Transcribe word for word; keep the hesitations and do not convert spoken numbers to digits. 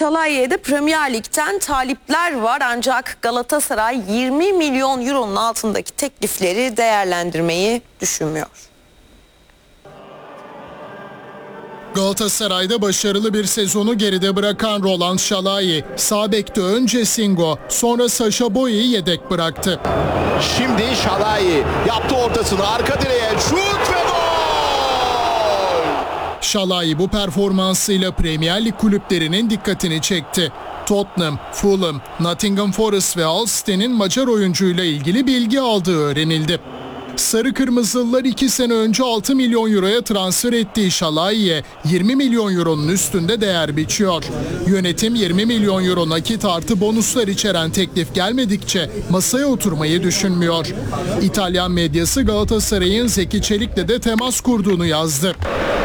Şalay'e Premier Lig'den talipler var ancak Galatasaray yirmi milyon euronun altındaki teklifleri değerlendirmeyi düşünmüyor. Galatasaray'da başarılı bir sezonu geride bırakan Roland Şalai, sağ bekte önce Singo, sonra Sacha Boey'i yedek bıraktı. Şimdi Şalai yaptı ortasını, arka direğe şut ve gol! Şalai bu performansıyla Premier Lig kulüplerinin dikkatini çekti. Tottenham, Fulham, Nottingham Forest ve Ulster'in Macar oyuncuyla ilgili bilgi aldığı öğrenildi. Sarı Kırmızılılar iki sene önce altı milyon euroya transfer ettiği Şalai'ye yirmi milyon euronun üstünde değer biçiyor. Yönetim yirmi milyon euro nakit artı bonuslar içeren teklif gelmedikçe masaya oturmayı düşünmüyor. İtalyan medyası Galatasaray'ın Zeki Çelik'le de temas kurduğunu yazdı.